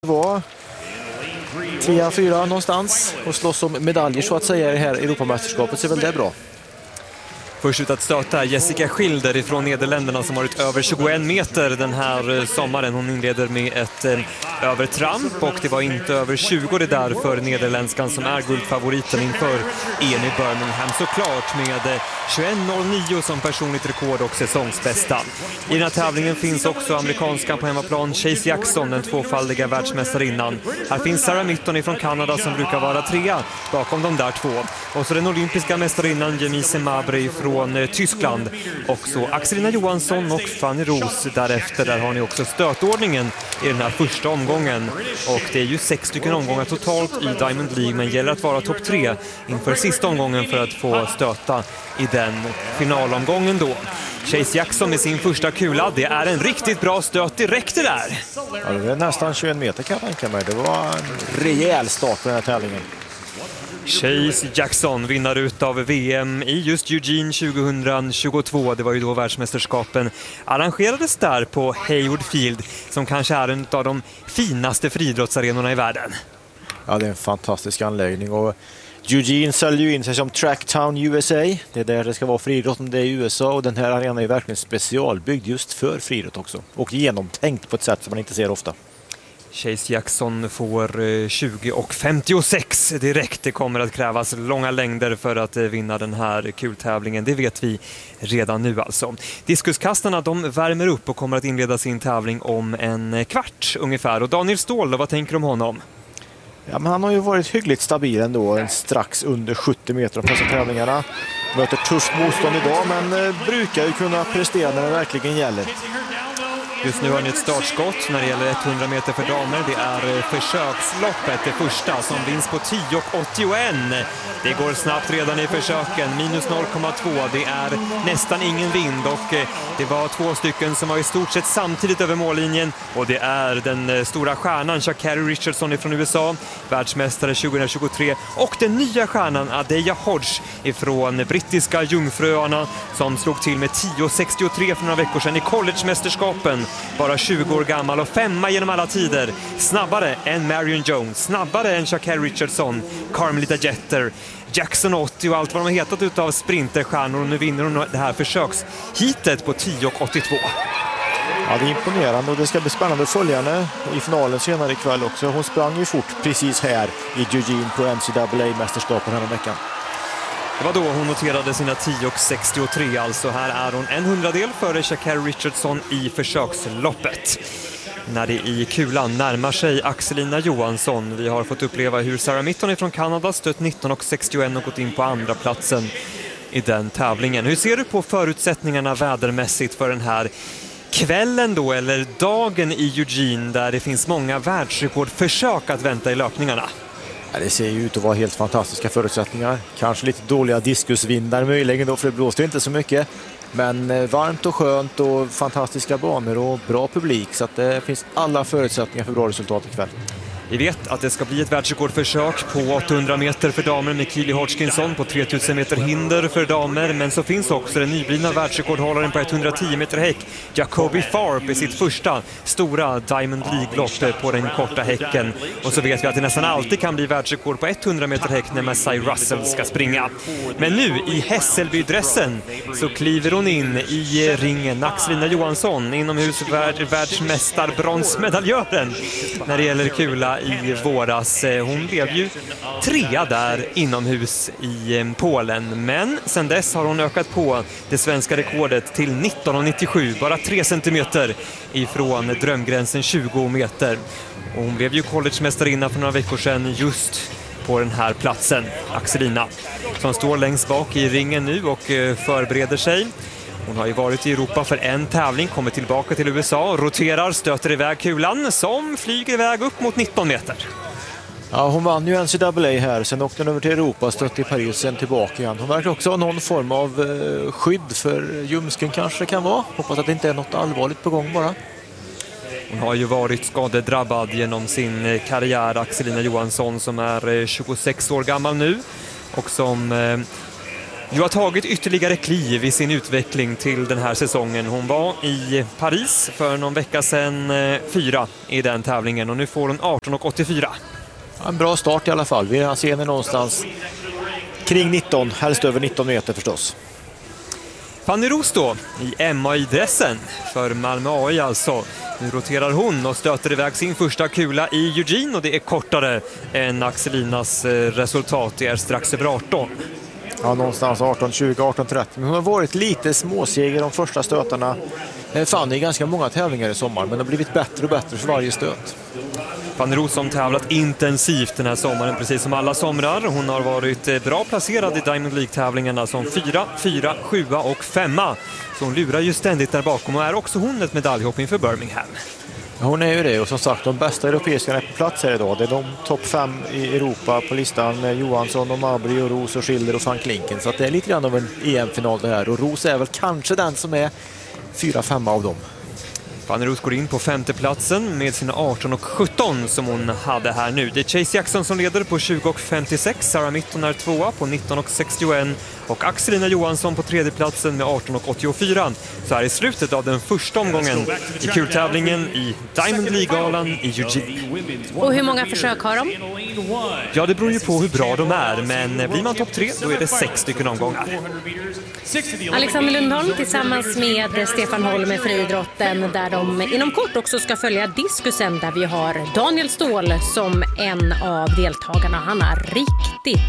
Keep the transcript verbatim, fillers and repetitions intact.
var trea, fyra någonstans och slåss om medaljer så att säga i det här Europamästerskapet, så är väl det bra. Först ut att stöta Jessica Schilder ifrån Nederländerna som varit över tjugoen meter den här sommaren. Hon inleder med ett eh, övertramp och det var inte över tjugo det där för nederländskan som är guldfavoriten inför E M i Birmingham. Såklart med eh, tjugoett noll nio som personligt rekord och säsongsbästa. I den här tävlingen finns också amerikanska på hemmaplan Chase Jackson, den tvåfaldiga världsmästarinnan. Här finns Sarah Mitton ifrån Kanada som brukar vara trea bakom de där två. Och så den olympiska mästarinnan Jemise Mabry från från Tyskland. Och så Axelina Johansson och Fanny Roos därefter. Där har ni också stötordningen i den här första omgången. Och det är ju sex stycken omgångar totalt i Diamond League, men gäller att vara topp tre inför sista omgången för att få stöta i den finalomgången då. Chase Jackson med sin första kula, det är en riktigt bra stöt direkt det där. Ja, det är nästan tjugoen meter kan jag tänka mig. Det var en rejäl start på den här tävlingen. Chase Jackson vinner ut av V M i just Eugene tjugohundratjugotvå. Det var ju då världsmästerskapen arrangerades där på Hayward Field, som kanske är en av de finaste friidrottsarenorna i världen. Ja, det är en fantastisk anläggning och Eugene säljer ju in sig som Tracktown U S A. Det är där det ska vara friidrott om det är i U S A, och den här arenan är verkligen specialbyggd just för friidrott också. Och genomtänkt på ett sätt som man inte ser ofta. Chase Jackson får tjugo och femtiosex direkt. Det kommer att krävas långa längder för att vinna den här kultävlingen. Det vet vi redan nu alltså. Diskuskastarna, de värmer upp och kommer att inleda sin tävling om en kvart ungefär. Och Daniel Ståhl, vad tänker du om honom? Ja, men han har ju varit hyggligt stabil ändå, en strax under sjuttio meter av dessa tävlingarna. Möter tufft motstånd idag, men eh, brukar ju kunna prestera när det verkligen gäller. Just nu har ni ett startskott när det gäller hundra meter för damer. Det är försöksloppet, det första, som vinns på tio och åttioen. Det går snabbt redan i försöken, minus noll komma två. Det är nästan ingen vind och det var två stycken som var i stort sett samtidigt över mållinjen. Och det är den stora stjärnan Sha'Carri Richardson från U S A, världsmästare tjugohundratjugotre. Och den nya stjärnan Adeya Hodge ifrån brittiska Jungfruöarna, som slog till med tio sextiotre för några veckor sedan i collegemästerskapen. Bara tjugo år gammal och femma genom alla tider. Snabbare än Marion Jones, snabbare än Sha'Carri Richardson, Carmelita Jeter, Jackson åttio och allt vad de har hetat utav sprinterstjärnor. Och nu vinner hon det här försökshitet på tio och åttiotvå. Ja, det är imponerande och det ska bli spännande att följa henne i finalen senare ikväll också. Hon sprang ju fort precis här i Eugene på N C double A-mästerskapen här om veckan. Det var då hon noterade sina tio och sextiotre, alltså här är hon en hundradel före Sha'Carri Richardson i försöksloppet. När det i kulan närmar sig Axelina Johansson. Vi har fått uppleva hur Sarah Mitton från Kanada stött nitton och sextioen och gått in på andra platsen i den tävlingen. Hur ser du på förutsättningarna vädermässigt för den här kvällen då, eller dagen i Eugene, där det finns många världsrekordförsök att vänta i löpningarna? Ja, det ser ju ut att vara helt fantastiska förutsättningar. Kanske lite dåliga diskusvindar möjligen då, för det blåser inte så mycket. Men varmt och skönt och fantastiska banor och bra publik, så att det finns alla förutsättningar för bra resultat ikväll. Vi vet att det ska bli ett världsrekordförsök på åttahundra meter för damer med Keely Hodgkinson, på tretusen meter hinder för damer. Men så finns också den nyblivna världsrekordhållaren på etthundratio meter häck, Jacoby Farp, i sitt första stora Diamond League-lopp på den korta häcken. Och så vet vi att det nästan alltid kan bli världsrekord på etthundra meter häck när Massey Russell ska springa. Men nu i Hässelby-dressen så kliver hon in i ringen, Axelina Johansson, inomhus världsmästar bronsmedaljören när det gäller kula i våras. Hon blev ju trea där inomhus i Polen, men sen dess har hon ökat på det svenska rekordet till nitton och nittiosju, bara tre centimeter ifrån drömgränsen tjugo meter. Och hon blev ju collegemästarinna för några veckor sedan just på den här platsen, Axelina, som står längst bak i ringen nu och förbereder sig. Hon har ju varit i Europa för en tävling, kommer tillbaka till U S A, roterar, stöter iväg kulan som flyger iväg upp mot nitton meter. Ja, hon vann ju N C double A här, sen åkte hon över till Europa, stött i Paris, sen tillbaka igen. Hon verkar också ha någon form av eh, skydd för ljumsken, kanske det kan vara. Hoppas att det inte är något allvarligt på gång bara. Hon har ju varit skadedrabbad genom sin karriär, Axelina Johansson, som är tjugosex år gammal nu och som eh, ju har tagit ytterligare kliv i sin utveckling till den här säsongen. Hon var i Paris för någon vecka sedan fyra i den tävlingen och nu får hon arton åttiofyra. En bra start i alla fall. Vi ser henne någonstans kring nitton, helst över nitton meter förstås. Fanny Roos då i M A I-dressen för Malmö A I alltså. Nu roterar hon och stöter iväg sin första kula i Eugene och det är kortare än Axelinas resultat. Det är strax över arton. Ja, någonstans arton tjugo, arton trettio. Men hon har varit lite småseger de första stötarna. Fanny i ganska många tävlingar i sommar, men har blivit bättre och bättre för varje stöt. Fanny Roos som tävlat intensivt den här sommaren, precis som alla somrar. Hon har varit bra placerad i Diamond League-tävlingarna som fyra, fyra, sjua och femma. Så hon lurar ju ständigt där bakom och är också hon ett medaljhopp inför Birmingham. Hon är ju det och som sagt de bästa europeiska är på plats här idag. Det är de topp fem i Europa på listan med Johansson och Mabry och Roos och Schilder och van Klinken. Så att det är lite grann av en E M-final det här och Roos är väl kanske den som är fyra, femma av dem. Fanny Roos går in på femteplatsen med sina arton och sjutton som hon hade här nu. Det är Chase Jackson som leder på tjugo och femtiosex, Sarah Mitton är tvåa på nitton och sextioett och Axelina Johansson på tredjeplatsen med arton och åttiofyra. Så här i slutet av den första omgången i kultävlingen i Diamond League-galan i Eugene. Och hur många försök har de? Ja, det beror ju på hur bra de är, men blir man topp tre då är det sex stycken omgångar. Alexander Lundholm tillsammans med Stefan Holm med friidrotten där de inom kort också ska följa diskusen där vi har Daniel Ståhl som en av deltagarna. Han har riktigt